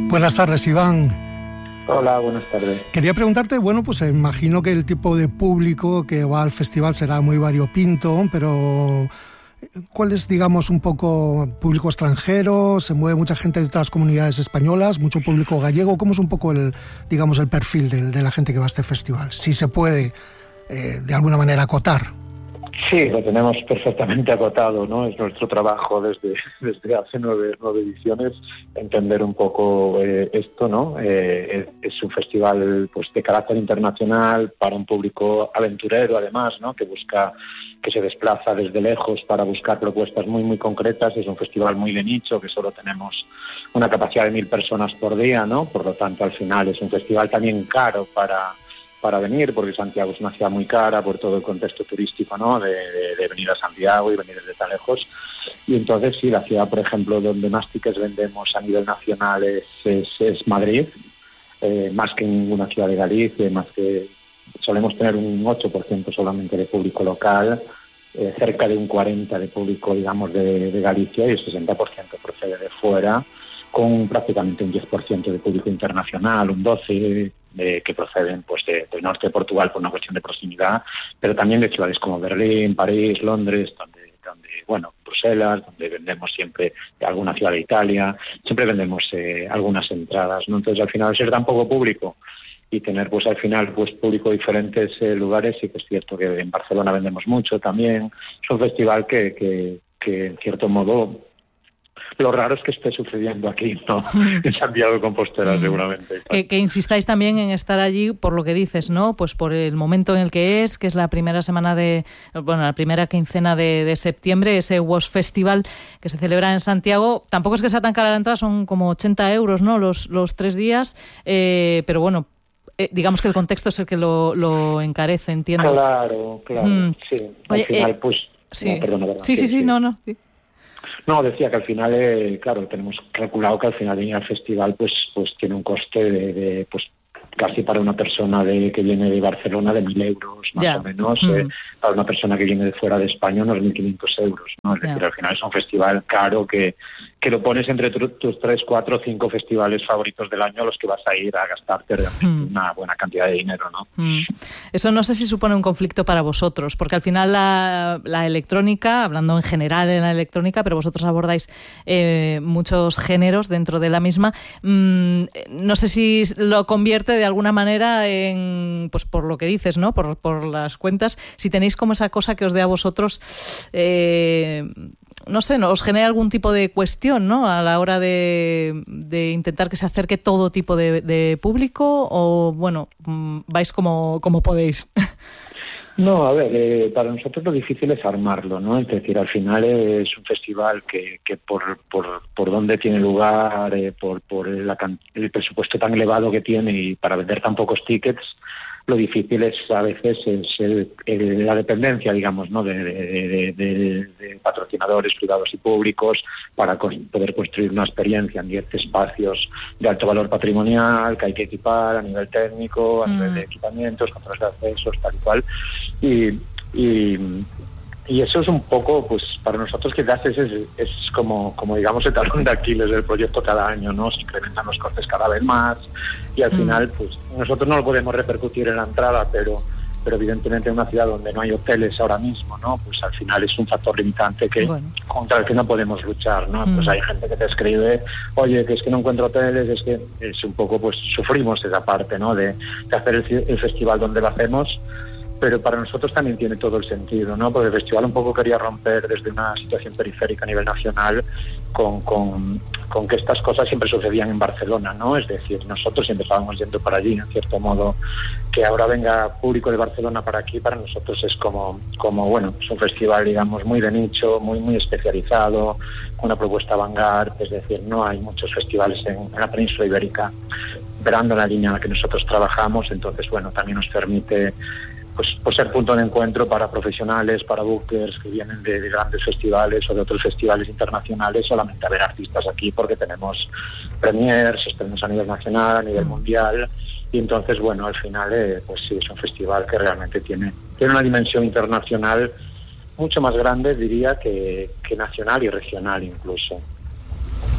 Buenas tardes, Iván. Hola, buenas tardes. Quería preguntarte, bueno, pues imagino que el tipo de público que va al festival será muy variopinto, pero ¿cuál es, digamos, un poco público extranjero? ¿Se mueve mucha gente de otras comunidades españolas? ¿Mucho público gallego? ¿Cómo es un poco el perfil de la gente que va a este festival? Si se puede, de alguna manera, acotar. Sí, lo tenemos perfectamente acotado, ¿no? Es nuestro trabajo desde hace nueve ediciones entender un poco esto, ¿no? Es un festival pues de carácter internacional para un público aventurero, además, ¿no? Que se desplaza desde lejos para buscar propuestas muy, muy concretas. Es un festival muy de nicho, que solo tenemos una capacidad de 1.000 personas por día, ¿no? Por lo tanto, al final es un festival también caro para venir, porque Santiago es una ciudad muy cara por todo el contexto turístico, ¿no? De venir a Santiago y venir desde tan lejos. Y entonces, sí, la ciudad, por ejemplo, donde más tickets vendemos a nivel nacional es Madrid, más que ninguna ciudad de Galicia, más que solemos tener un 8% solamente de público local, cerca de un 40% de público, digamos, de Galicia, y el 60% procede de fuera, con prácticamente un 10% de público internacional, un 12% que proceden pues del norte de Portugal por una cuestión de proximidad, pero también de ciudades como Berlín, París, Londres, donde Bruselas, donde vendemos siempre alguna ciudad de Italia, siempre vendemos algunas entradas, ¿no? Entonces, al final, al ser tan poco público y tener pues al final pues público de diferentes lugares, sí que es cierto que en Barcelona vendemos mucho también. Es un festival que en cierto modo, lo raro es que esté sucediendo aquí, ¿no? En Santiago de Compostela, seguramente. Que insistáis también en estar allí por lo que dices, ¿no? Pues por el momento en el que es la primera semana la primera quincena de septiembre, ese WOS Festival que se celebra en Santiago. Tampoco es que sea tan cara la entrada, son como 80 euros, ¿no? Los 3 días, pero bueno, digamos que el contexto es el que lo encarece, entiendo. Claro, sí. Al final, pues... Sí. No, perdona. Sí. No, decía que al final, claro, tenemos calculado que al final venir al festival pues tiene un coste de pues casi para una persona que viene de Barcelona de 1.000 euros más o menos, para una persona que viene de fuera de España unos 1.500 euros, ¿no? Es decir, al final es un festival caro que lo pones entre tus 3, 4, 5 festivales favoritos del año a los que vas a ir a gastarte realmente una buena cantidad de dinero, ¿no? Eso no sé si supone un conflicto para vosotros, porque al final la electrónica, hablando en general en la electrónica, pero vosotros abordáis muchos géneros dentro de la misma, no sé si lo convierte de alguna manera en, pues por lo que dices, ¿no? Por las cuentas, si tenéis como esa cosa que os dé a vosotros, no sé, ¿no? Os genera algún tipo de cuestión, ¿no? A la hora de intentar que se acerque todo tipo de público, o bueno, vais como podéis. No, a ver, para nosotros lo difícil es armarlo, ¿no? Es decir, al final es un festival que por dónde tiene lugar, por el presupuesto tan elevado que tiene y para vender tan pocos tickets, lo difícil es a veces la dependencia, digamos, ¿no? de patrocinadores privados y públicos para poder construir una experiencia en 10 espacios de alto valor patrimonial que hay que equipar a nivel técnico, a nivel de equipamientos, controles de accesos, tal y cual. Y eso es un poco, pues para nosotros quizás es como digamos el talón de Aquiles del proyecto cada año, ¿no? Se incrementan los costes cada vez más y al final, pues nosotros no lo podemos repercutir en la entrada, pero evidentemente en una ciudad donde no hay hoteles ahora mismo, ¿no? Pues al final es un factor limitante contra el que no podemos luchar, ¿no? Pues hay gente que te escribe, oye, que es que no encuentro hoteles, es que es un poco, pues sufrimos esa parte, ¿no? De hacer el festival donde lo hacemos. Pero para nosotros también tiene todo el sentido, ¿no? Porque el festival un poco quería romper desde una situación periférica a nivel nacional con que estas cosas siempre sucedían en Barcelona, ¿no? Es decir, nosotros siempre estábamos yendo para allí, en cierto modo, que ahora venga público de Barcelona para aquí, para nosotros es como bueno, es un festival, digamos, muy de nicho, muy, muy especializado, una propuesta avant-garde, es decir, no hay muchos festivales en la península ibérica operando en la línea en la que nosotros trabajamos, entonces, bueno, también nos permite pues ser punto de encuentro para profesionales, para bookers que vienen de grandes festivales o de otros festivales internacionales solamente a ver artistas aquí porque tenemos premiers, estrenos a nivel nacional, a nivel mundial y entonces, bueno, al final pues sí, es un festival que realmente tiene una dimensión internacional mucho más grande, diría, que nacional y regional incluso.